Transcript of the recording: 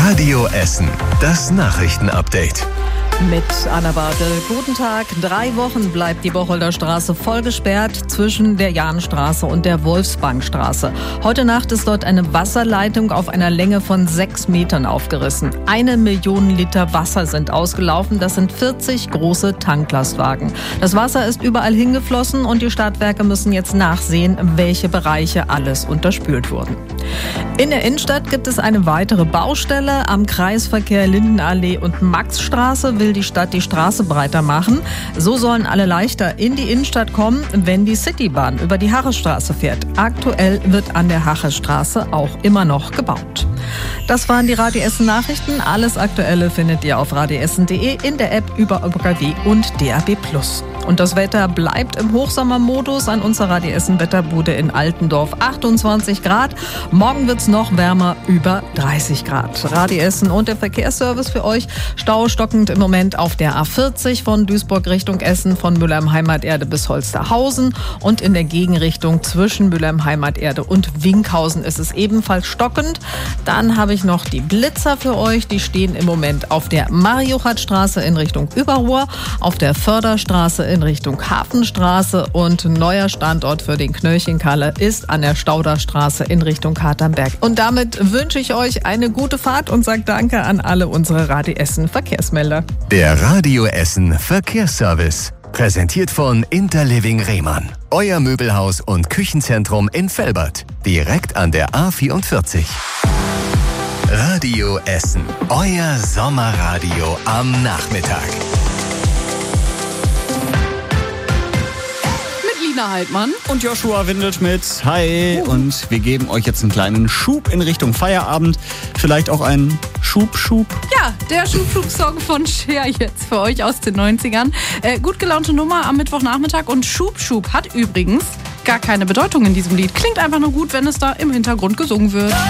Radio Essen, das Nachrichtenupdate. Mit Anna Bartel. Guten Tag. 3 Wochen bleibt die Bocholder Straße voll gesperrt zwischen der Jahnstraße und der Wolfsbankstraße. Heute Nacht ist dort eine Wasserleitung auf einer Länge von 6 Metern aufgerissen. 1 Million Liter Wasser sind ausgelaufen. Das sind 40 große Tanklastwagen. Das Wasser ist überall hingeflossen und die Stadtwerke müssen jetzt nachsehen, welche Bereiche alles unterspült wurden. In der Innenstadt gibt es eine weitere Baustelle. Am Kreisverkehr Lindenallee und Maxstraße will die Stadt die Straße breiter machen. So sollen alle leichter in die Innenstadt kommen, wenn die Citybahn über die Harresstraße fährt. Aktuell wird an der Harresstraße auch immer noch gebaut. Das waren die Radio Essen Nachrichten. Alles Aktuelle findet ihr auf radioessen.de, in der App, über UKW und DAB+. Und das Wetter bleibt im Hochsommermodus an unserer Radio Essen Wetterbude in Altendorf. 28 Grad. Morgen wird's noch wärmer, über 30 Grad. Radio Essen und der Verkehrsservice für euch. Stau stockend im Moment auf der A40 von Duisburg Richtung Essen, von Mülheim-Heimaterde bis Holsterhausen. Und in der Gegenrichtung zwischen Mülheim-Heimaterde und Winkhausen ist es ebenfalls stockend. Dann habe ich noch die Blitzer für euch. Die stehen im Moment auf der Marie-Juchat-Straße in Richtung Überruhr, auf der Förderstraße in Richtung Hafenstraße und neuer Standort für den Knöllchenkalle ist an der Stauderstraße in Richtung Katernberg. Und damit wünsche ich euch eine gute Fahrt und sage Danke an alle unsere Radio Essen Verkehrsmelder. Der Radio Essen Verkehrsservice. Präsentiert von Interliving Rehmann. Euer Möbelhaus und Küchenzentrum in Velbert. Direkt an der A44. Radio Essen. Euer Sommerradio am Nachmittag. Lina Heidmann und Joshua Windelschmidt. Hi. Und wir geben euch jetzt einen kleinen Schub in Richtung Feierabend. Vielleicht auch einen Schub. Ja, der Schub-Song von Cher jetzt für euch aus den 90ern. Gut gelaunte Nummer am Mittwochnachmittag und Schub hat übrigens gar keine Bedeutung in diesem Lied. Klingt einfach nur gut, wenn es da im Hintergrund gesungen wird.